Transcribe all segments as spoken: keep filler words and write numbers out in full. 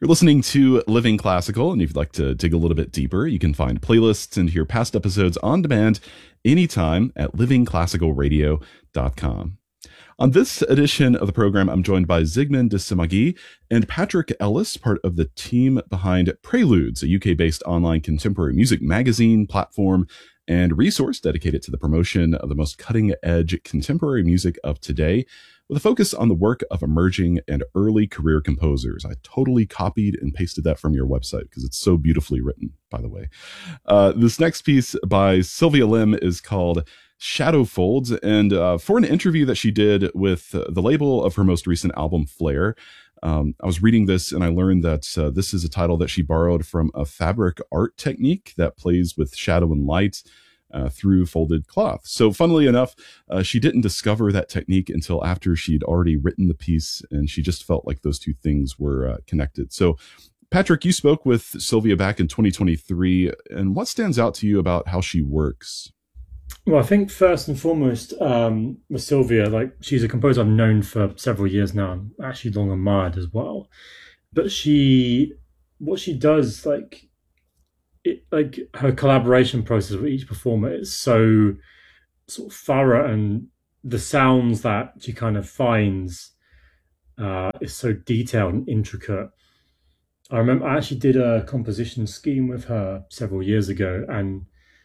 You're listening to Living Classical, and if you'd like to dig a little bit deeper, you can find playlists and hear past episodes on demand anytime at living classical radio dot com. On this edition of the program, I'm joined by Zygmunt de Simagy and Patrick Ellis, part of the team behind Preludes, a U K-based online contemporary music magazine, platform, and resource dedicated to the promotion of the most cutting-edge contemporary music of today, with a focus on the work of emerging and early career composers. I totally copied and pasted that from your website because it's so beautifully written, by the way. Uh, this next piece by Sylvia Lim is called Shadow Folds, and uh, for an interview that she did with uh, the label of her most recent album, Flare, um, I was reading this and I learned that uh, this is a title that she borrowed from a fabric art technique that plays with shadow and light Uh, through folded cloth. So funnily enough, uh, she didn't discover that technique until after she'd already written the piece, and she just felt like those two things were uh, connected. So Patrick, you spoke with Sylvia back in twenty twenty-three, and what stands out to you about how she works? Well, I think first and foremost, um, with Sylvia, like she's a composer I've known for several years now, and actually long admired as well. But she, what she does, like, It, like her collaboration process with each performer is so sort of thorough, and the sounds that she kind of finds uh, is so detailed and intricate. I remember I actually did a composition scheme with her several years ago, and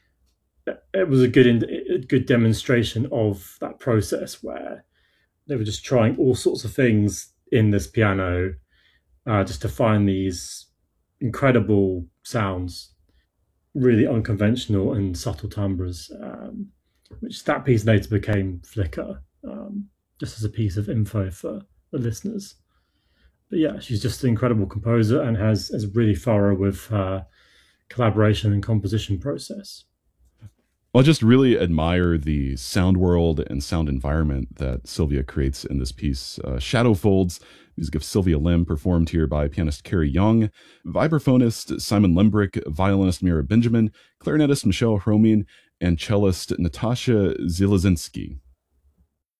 it was a good a good demonstration of that process where they were just trying all sorts of things in this piano uh, just to find these incredible sounds, really unconventional and subtle timbres, um, which that piece later became Flicker, um, just as a piece of info for the listeners. But yeah, she's just an incredible composer and has is really thorough with her collaboration and composition process. Well, I just really admire the sound world and sound environment that Sylvia creates in this piece. Uh, Shadow Folds, music of Sylvia Lim, performed here by pianist Carrie Young, vibraphonist Simon Lembrick, violinist Mira Benjamin, clarinetist Michelle Hromin, and cellist Natasha Zielazinski.